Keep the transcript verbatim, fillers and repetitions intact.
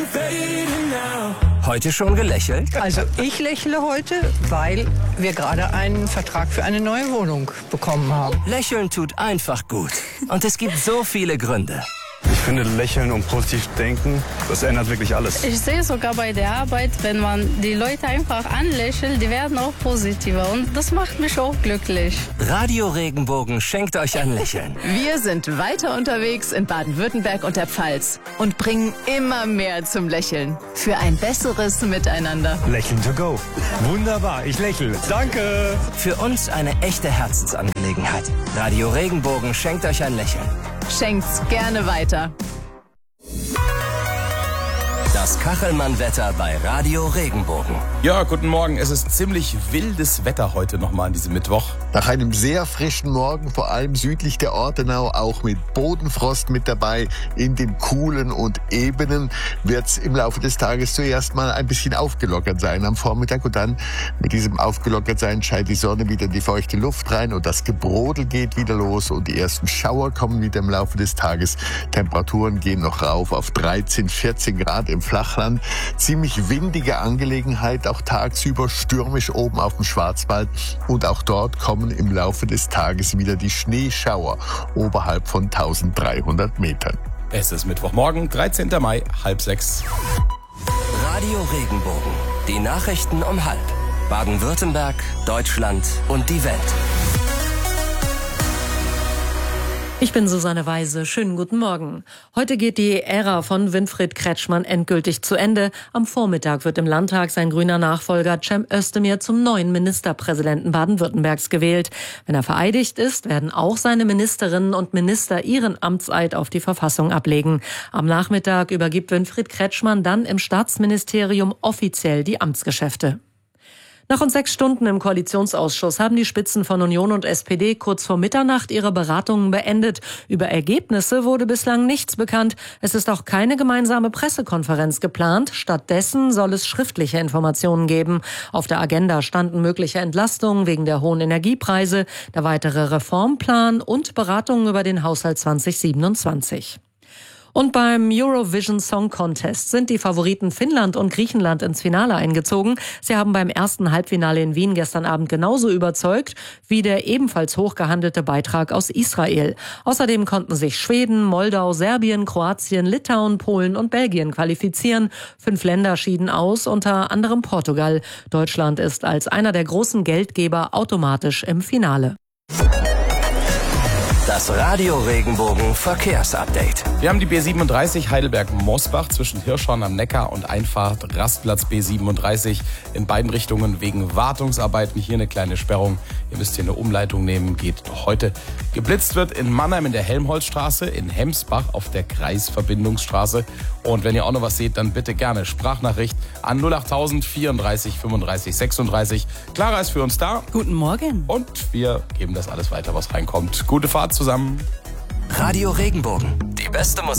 Heute schon gelächelt? Also ich lächle heute, weil wir gerade einen Vertrag für eine neue Wohnung bekommen haben. Lächeln tut einfach gut. Und es gibt so viele Gründe. Ich finde, lächeln und positiv denken, das ändert wirklich alles. Ich sehe sogar bei der Arbeit, wenn man die Leute einfach anlächelt, die werden auch positiver. Und das macht mich auch glücklich. Radio Regenbogen schenkt euch ein Lächeln. Wir sind weiter unterwegs in Baden-Württemberg und der Pfalz und bringen immer mehr zum Lächeln. Für ein besseres Miteinander. Lächeln to go. Wunderbar, ich lächle. Danke. Für uns eine echte Herzensangelegenheit. Radio Regenbogen schenkt euch ein Lächeln. Schenkt's gerne weiter. Das Kachelmann-Wetter bei Radio Regenbogen. Ja, guten Morgen. Es ist ziemlich wildes Wetter heute nochmal an diesem Mittwoch. Nach einem sehr frischen Morgen, vor allem südlich der Ortenau, auch mit Bodenfrost mit dabei, in dem Coolen und Ebenen, wird's im Laufe des Tages zuerst mal ein bisschen aufgelockert sein am Vormittag. Und dann mit diesem Aufgelockertsein scheint die Sonne wieder in die feuchte Luft rein und das Gebrodel geht wieder los und die ersten Schauer kommen wieder im Laufe des Tages. Temperaturen gehen noch rauf auf dreizehn, vierzehn Grad im Flachland. Ziemlich windige Angelegenheit, auch tagsüber stürmisch oben auf dem Schwarzwald. Und auch dort kommen im Laufe des Tages wieder die Schneeschauer oberhalb von eintausenddreihundert Metern. Es ist Mittwochmorgen, dreizehnten Mai, halb sechs. Radio Regenbogen. Die Nachrichten um halb. Baden-Württemberg, Deutschland und die Welt. Ich bin Susanne Weise. Schönen guten Morgen. Heute geht die Ära von Winfried Kretschmann endgültig zu Ende. Am Vormittag wird im Landtag sein grüner Nachfolger Cem Özdemir zum neuen Ministerpräsidenten Baden-Württembergs gewählt. Wenn er vereidigt ist, werden auch seine Ministerinnen und Minister ihren Amtseid auf die Verfassung ablegen. Am Nachmittag übergibt Winfried Kretschmann dann im Staatsministerium offiziell die Amtsgeschäfte. Nach rund sechs Stunden im Koalitionsausschuss haben die Spitzen von Union und S P D kurz vor Mitternacht ihre Beratungen beendet. Über Ergebnisse wurde bislang nichts bekannt. Es ist auch keine gemeinsame Pressekonferenz geplant. Stattdessen soll es schriftliche Informationen geben. Auf der Agenda standen mögliche Entlastungen wegen der hohen Energiepreise, der weitere Reformplan und Beratungen über den Haushalt zwanzig siebenundzwanzig. Und beim Eurovision Song Contest sind die Favoriten Finnland und Griechenland ins Finale eingezogen. Sie haben beim ersten Halbfinale in Wien gestern Abend genauso überzeugt wie der ebenfalls hochgehandelte Beitrag aus Israel. Außerdem konnten sich Schweden, Moldau, Serbien, Kroatien, Litauen, Polen und Belgien qualifizieren. Fünf Länder schieden aus, unter anderem Portugal. Deutschland ist als einer der großen Geldgeber automatisch im Finale. Das Radio Regenbogen Verkehrsupdate. Wir haben die B siebenunddreißig Heidelberg-Mosbach zwischen Hirschhorn am Neckar und Einfahrt Rastplatz B siebenunddreißig in beiden Richtungen wegen Wartungsarbeiten. Hier eine kleine Sperrung. Ihr müsst hier eine Umleitung nehmen, geht noch heute. Geblitzt wird in Mannheim in der Helmholtzstraße, in Hemsbach auf der Kreisverbindungsstraße. Und wenn ihr auch noch was seht, dann bitte gerne Sprachnachricht an null achttausend vierunddreißig fünfunddreißig sechsunddreißig. Clara ist für uns da. Guten Morgen. Und wir geben das alles weiter, was reinkommt. Gute Fahrt zusammen. Radio Regenbogen. Die beste Musik.